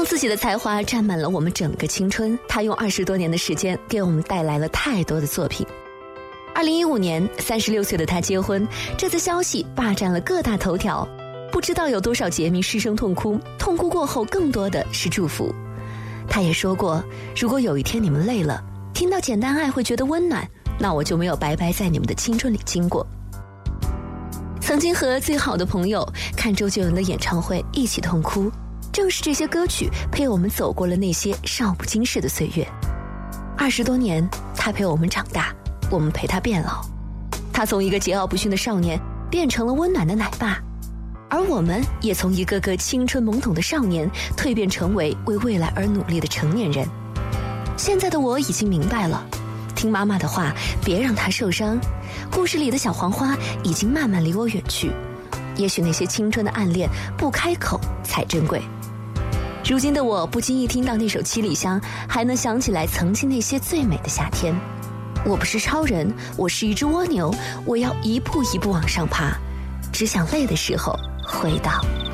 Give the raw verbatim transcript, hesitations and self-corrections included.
自己的才华占满了我们整个青春，他用二十多年的时间给我们带来了太多的作品。二零一五年，三十六岁的他结婚，这则消息霸占了各大头条，不知道有多少杰迷失声痛哭，痛哭过后更多的是祝福。他也说过，如果有一天你们累了，听到简单爱会觉得温暖，那我就没有白白在你们的青春里经过。曾经和最好的朋友看周杰伦的演唱会一起痛哭，正是这些歌曲陪我们走过了那些少不经事的岁月。二十多年，他陪我们长大，我们陪他变老。他从一个桀骜不驯的少年变成了温暖的奶爸，而我们也从一个个青春懵懂的少年蜕变成为为未来而努力的成年人。现在的我已经明白了，听妈妈的话，别让她受伤。故事里的小黄花已经慢慢离我远去，也许那些青春的暗恋不开口才珍贵。如今的我不经意听到那首《七里香》，还能想起来曾经那些最美的夏天。我不是超人，我是一只蜗牛，我要一步一步往上爬，只想累的时候回到